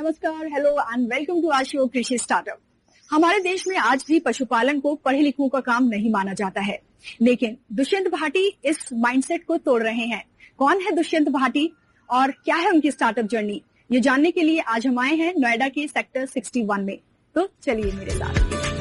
नमस्कार, hello and welcome to our show कृषि startup. हमारे देश में आज भी पशुपालन को पढ़े लिखों का काम नहीं माना जाता है, लेकिन दुष्यंत भाटी इस माइंडसेट को तोड़ रहे हैं। कौन है दुष्यंत भाटी और क्या है उनकी स्टार्टअप जर्नी, ये जानने के लिए आज हम आए हैं नोएडा के सेक्टर 61 में। तो चलिए मेरे साथ।